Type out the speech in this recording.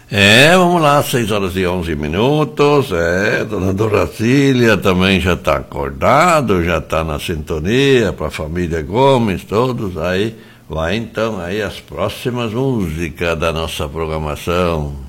Vamos lá, 6h11. Dona Doracília também já está acordado, já está na sintonia, para a família Gomes, todos aí. Vai então aí as próximas músicas da nossa programação.